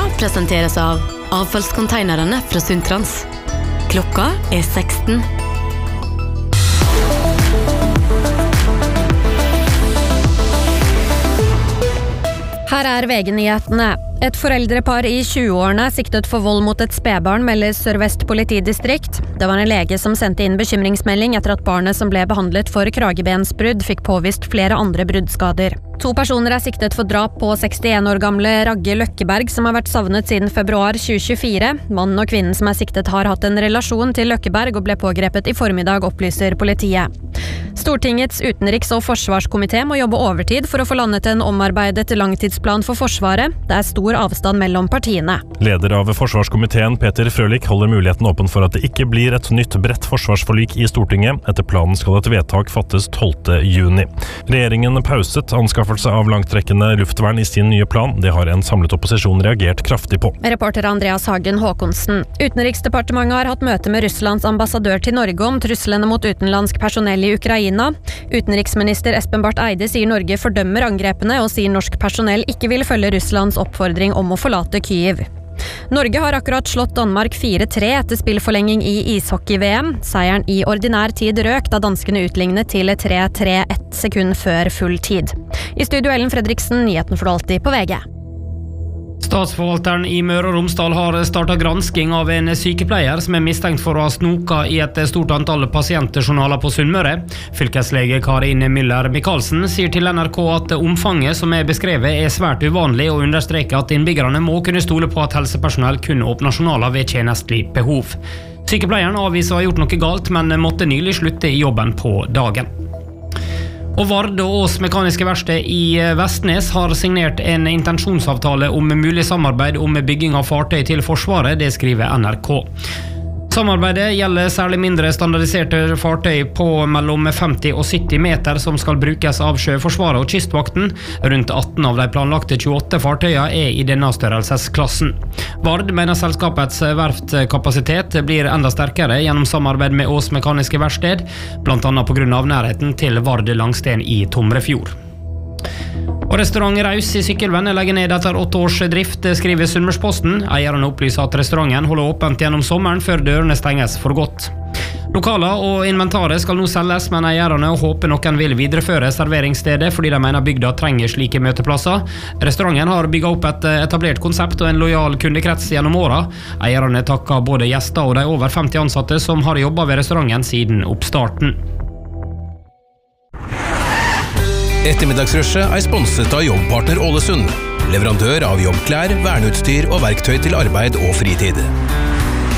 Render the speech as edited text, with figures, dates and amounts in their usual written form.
presenteres av avfallskonteinerne fra Sundtrans. Klokka 16. Her VG-nyhetene. Et foreldrepar I 20-årene siktet for vold mot et spedbarn, melder Sør-Vest politidistrikt. Det var en lege som sendte inn bekymringsmelding etter at barnet som ble behandlet for kragebensbrudd fikk påvist flere andre bruddskader. 2 personer siktet for drap på 61 år gamle Ragge Løkkeberg, som har vært savnet siden februar 2024. Mannen og kvinnen som siktet har hatt en relasjon til Løkkeberg og ble pågrepet I formiddag, opplyser politiet. Stortingets utenriks- og forsvarskomité må jobbe overtid for å få landet en omarbeidet langtidsplan for Forsvaret. Det stor avstand mellom partiene. Leder av forsvarskomiteen, Peter Frølich, holder muligheten åpen for at det ikke blir et nytt bredt forsvarsforlik I Stortinget. Etter planen skal et vedtak fattes 12. juni. Regjeringen pauset anskaffelse av langtrekkende luftvern I sin nye plan. Det har en samlet opposisjon reagert kraftig på. Reporter Andreas Hagen Håkonsen. Utenriksdepartementet har hatt møte med Russlands ambassadør til Norge om truslene mot utenlandsk personell I Ukraina. Utenriksminister Espen Barth Eide sier Norge fordømmer angrepene og sier norsk personell ikke vil følge Russlands oppfordring om å forlate Kyiv. Norge har akkurat slått Danmark 4-3 etter spillforlenging I ishockey-VM. Seieren I ordinær tid røk da danskene utlignet til 3-3 1 sekund før full tid. I studio Ellen Fredriksen, nyheten for alltid på VG. Statsforvalteren I Møre og Romsdal har startet gransking av en sykepleier som mistenkt for å ha snoket I et stort antall pasientjournaler på Sunnmøre. Fylkeslege Karin Müller Michaelsen sier til NRK at omfanget som beskrevet svært uvanlig og understreker at innbyggerne må kunne stole på at helsepersonell kun åpner journaler ved tjenestelig behov. Sykepleieren avviser å ha gjort noe galt, men måtte nylig slutte I jobben på dagen. Og Vard og Ås Mekaniske Verksted I Vestnes har signert en intensjonsavtale om mulig samarbeid om bygging av fartøy til Forsvaret, det skriver NRK. Samarbeidet gjelder særlig mindre standardiserte fartøy på mellom 50 og 70 meter som skal brukes av Sjøforsvaret og Kystvakten. Rundt 18 av de planlagte 28 fartøyene I denne størrelsesklassen. Vard mener selskapets verftkapasitet blir enda sterkere gjennom samarbeid med Ås Mekaniske Verksted, blant annet på grunn av nærheten til Vard Langsten I Tomrefjord. Og restaurant Raus I Sykkylven legger ned etter 8 års drift, skriver Sunnmørsposten. Eierne opplyser at restauranten holder åpent gjennom sommeren før dørene stenges for godt. Lokaler og inventaret skal nå selges, men eierne håper noen vil videreføre serveringsstedet fordi de mener bygda trenger slike møteplasser. Restauranten har bygget opp et etablert konsept og en lojal kundekrets gjennom årene. Eierne takker både gjester og de over 50 ansatte som har jobbet ved restauranten siden oppstarten. Ettermiddagsrushet sponset av Jobbpartner Ålesund, leverandør av jobbklær, verneutstyr og verktøy til arbeid og fritid.